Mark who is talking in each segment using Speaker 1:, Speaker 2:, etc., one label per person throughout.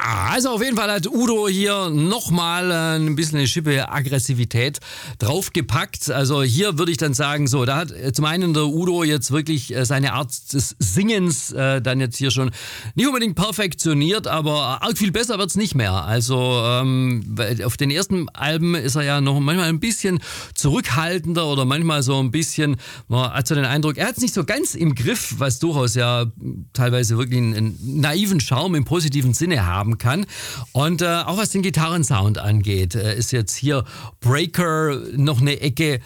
Speaker 1: Ja, also auf jeden Fall hat Udo hier nochmal ein bisschen eine Schippe Aggressivität draufgepackt. Also hier würde ich dann sagen, so, da hat zum einen der Udo jetzt wirklich seine Art des Singens dann jetzt hier schon nicht unbedingt perfektioniert, aber arg viel besser wird's nicht mehr. Also auf den ersten Alben ist er ja noch manchmal ein bisschen zurückhaltender oder manchmal so ein bisschen, man hat so den Eindruck, er hat es nicht so ganz im Griff, was durchaus ja teilweise wirklich einen naiven Charme im positiven Sinne haben kann. Und auch was den Gitarrensound angeht, ist jetzt hier Breaker noch eine Ecke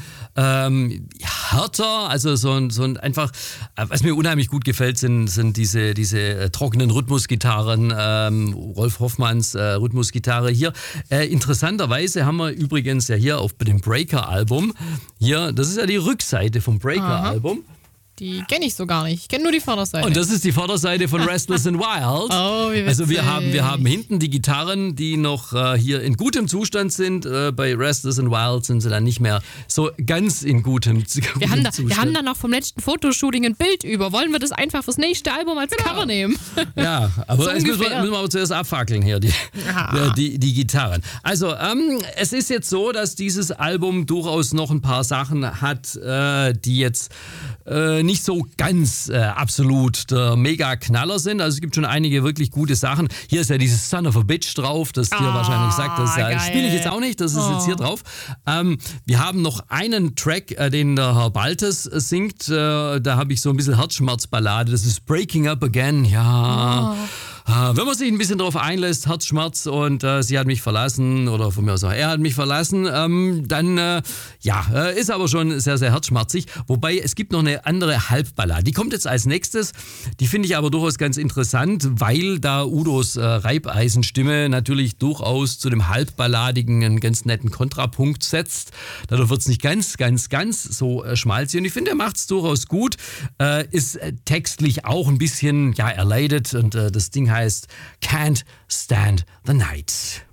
Speaker 1: härter, also so ein einfach, was mir unheimlich gut gefällt, sind diese trockenen Rhythmusgitarren, Rolf Hoffmanns Rhythmusgitarre hier. Interessanterweise haben wir übrigens ja hier auf dem Breaker-Album, hier, das ist ja die Rückseite vom Breaker-Album.
Speaker 2: Die kenne ich so gar nicht. Ich kenne nur die Vorderseite.
Speaker 1: Und das ist die Vorderseite von Restless and Wild.
Speaker 2: Oh, wie witzig.
Speaker 1: Also wir haben hinten die Gitarren, die noch hier in gutem Zustand sind. Bei Restless and Wild sind sie dann nicht mehr so ganz in gutem Zustand.
Speaker 2: Wir haben da noch vom letzten Fotoshooting ein Bild über. Wollen wir das einfach fürs nächste Album als Cover nehmen?
Speaker 1: Ja, aber
Speaker 2: so
Speaker 1: das müssen wir aber zuerst abfackeln hier, die Gitarren. Also es ist jetzt so, dass dieses Album durchaus noch ein paar Sachen hat, die jetzt nicht so ganz absolut der Mega-Knaller sind. Also es gibt schon einige wirklich gute Sachen. Hier ist ja dieses Son of a Bitch drauf, das dir wahrscheinlich sagt. Das spiele ich jetzt auch nicht, das ist jetzt hier drauf. Wir haben noch einen Track, den der Herr Baltes singt. Da habe ich so ein bisschen Herzschmerzballade. Das ist Breaking Up Again. Ja... Wenn man sich ein bisschen darauf einlässt, Herzschmerz und sie hat mich verlassen oder von mir aus auch er hat mich verlassen, dann ist aber schon sehr, sehr herzschmerzig. Wobei es gibt noch eine andere Halbballade. Die kommt jetzt als nächstes. Die finde ich aber durchaus ganz interessant, weil da Udos Reibeisenstimme natürlich durchaus zu dem Halbballadigen einen ganz netten Kontrapunkt setzt. Dadurch wird es nicht ganz so schmalzig. Und ich finde, er macht es durchaus gut. Ist textlich auch ein bisschen erleidet und das Ding heißt Can't Stand the Night.